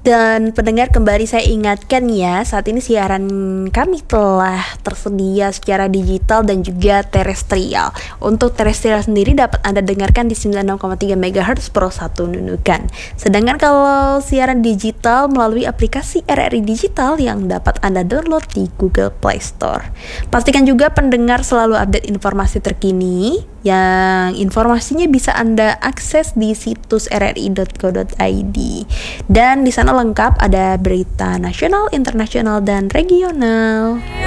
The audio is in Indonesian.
Dan pendengar, kembali saya ingatkan ya, saat ini siaran kami telah tersedia secara digital dan juga terestrial. Untuk terestrial sendiri dapat Anda dengarkan di 96,3 MHz Pro 1 Nunukan. Sedangkan kalau siaran digital melalui aplikasi RRI Digital yang dapat Anda download di Google Play Store. Pastikan juga pendengar selalu update informasi terkini yang informasinya bisa Anda akses di situs rri.co.id. Dan di sana lengkap ada berita nasional, internasional, dan regional.